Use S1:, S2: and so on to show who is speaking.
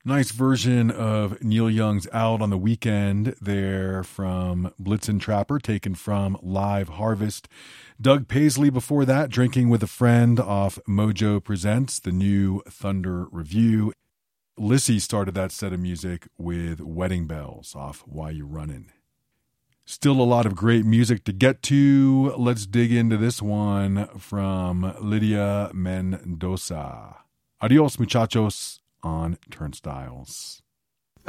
S1: Nice version of Neil Young's Out on the Weekend there from Blitzen Trapper, taken from Live Harvest. Doug Paisley before that, Drinking with a Friend off Mojo Presents, the new Thunder Review. Lissy started that set of music with Wedding Bells off Why You Runnin'. Still a lot of great music to get to. Let's dig into this one from Lydia Mendoza. Adios, muchachos, on Turnstiles.